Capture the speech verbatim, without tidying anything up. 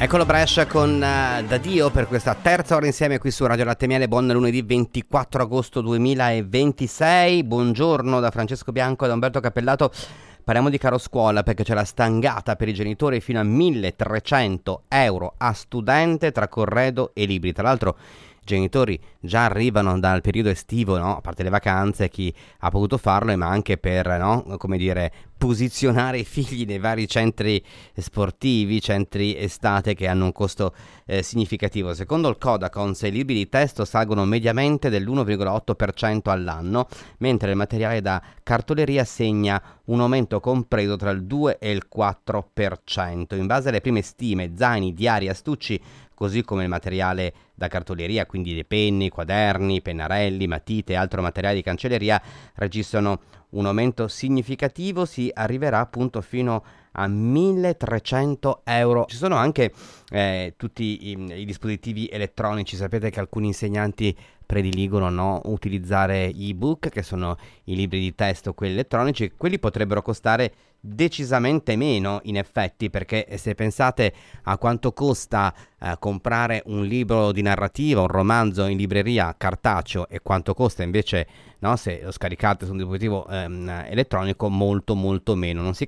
Eccolo Brescia con uh, Da Dio per questa terza ora insieme qui su Radio Latte Miele. Buon lunedì ventiquattro agosto duemilaventisei. Buongiorno da Francesco Bianco e da Umberto Cappellato. Parliamo di caro scuola perché c'è la stangata per i genitori fino a milletrecento euro a studente tra corredo e libri. Tra l'altro i genitori già arrivano dal periodo estivo, no? A parte le vacanze, chi ha potuto farlo, ma anche per, no? Come dire, posizionare i figli nei vari centri sportivi, centri estate che hanno un costo eh, significativo. Secondo il Codacons i libri di testo salgono mediamente dell'uno virgola otto per cento all'anno, mentre il materiale da cartoleria segna un aumento compreso tra il due e il quattro per cento. In base alle prime stime, zaini, diari, astucci, così come il materiale da cartoleria, quindi le penne, quaderni, pennarelli, matite e altro materiale di cancelleria, registrano un aumento significativo, si arriverà appunto fino a milletrecento euro. Ci sono anche eh, tutti i, i dispositivi elettronici. Sapete che alcuni insegnanti prediligono, no, utilizzare gli ebook, che sono i libri di testo, quelli elettronici. Quelli potrebbero costare decisamente meno in effetti, perché se pensate a quanto costa eh, comprare un libro di narrativa, un romanzo in libreria cartaceo, e quanto costa invece, no, se lo scaricate su un dispositivo ehm, elettronico, molto molto meno. Non si